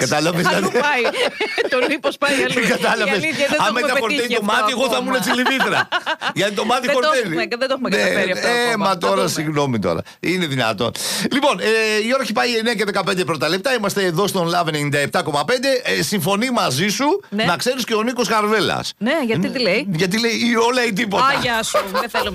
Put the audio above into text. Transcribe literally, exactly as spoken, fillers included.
Κατάλαβες. Αλλού πάει. Το λίπος πάει αλλού. Κατάλαβες. Αν μεταφορταίνει το μάτι, εγώ θα ήμουν τσιλιβίδρα. Γιατί το μάτι χορταίνει. Δεν το έχουμε καταφέρει αυτό. Ε, μα τώρα συγγνώμη τώρα. Είναι δυνατόν. Λοιπόν, η ώρα έχει πάει εννιά και δεκαπέντε πρώτα λεπτά. Είμαστε εδώ στον Love ενενήντα επτά κόμμα πέντε. Συμφωνεί μαζί σου να ξέρεις και ο Νίκος Χαρβέλας. Ναι, γιατί τι λέει. Γιατί λέει ή όλα ή τίποτα. Α, γεια σου. Δεν θέλω.